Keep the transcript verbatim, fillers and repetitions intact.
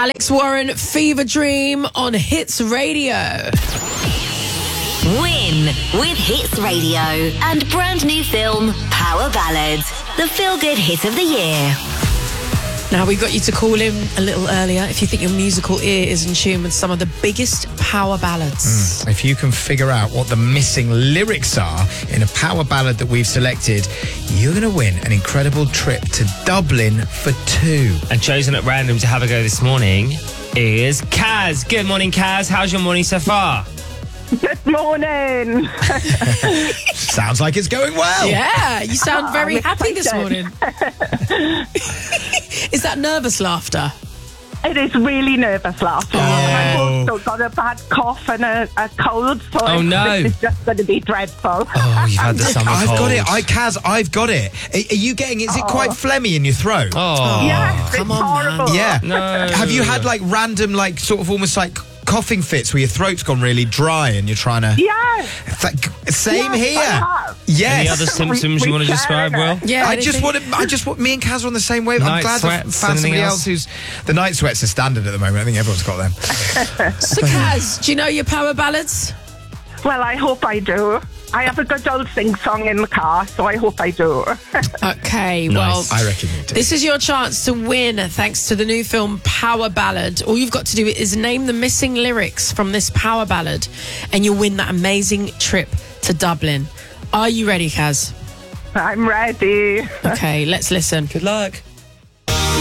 Alex Warren, Fever Dream on Hits Radio. Win with Hits Radio and brand new film Power Ballads, the feel-good hit of the year. Now, we got you to call in a little earlier if you think your musical ear is in tune with some of the biggest power ballads. Mm. If you can figure out what the missing lyrics are in a power ballad that we've selected, you're going to win an incredible trip to Dublin for two. And chosen at random to have a go this morning is Kaz. Good morning, Kaz. How's your morning so far? Good morning. Sounds like it's going well. Yeah, you sound Oh, very I'm happy this excited. morning. Is that nervous laughter? It is really nervous laughter. Oh. I've also got a bad cough and a, a cold, so Oh, no. this is just going to be dreadful. Oh, you've had the summer I've cold. got it. I, Kaz, I've got it. Are, are you getting, is it quite phlegmy in your throat? Oh. Yes, come it's on, man. horrible. Yeah. No. Have you had like random, like sort of almost like coughing fits where your throat's gone really dry and you're trying to... Yes. Th- same Yes, here. I have. Yes. Any other symptoms we you want to share describe, it. Will? Yeah, I just anything- want to, I just want, me and Kaz are on the same wave. I'm Night glad to sweats, found somebody anything else who's, the night sweats are standard at the moment. I think everyone's got them. So, Kaz, do you know your power ballads? Well, I hope I do. I have a good old sing-song in the car, so I hope I do. Okay, Nice. well, I reckon you do. this is your chance to win thanks to the new film Power Ballad. All you've got to do is name the missing lyrics from this power ballad and you'll win that amazing trip to Dublin. Are you ready, Kaz? I'm ready. Okay, let's listen. Good luck.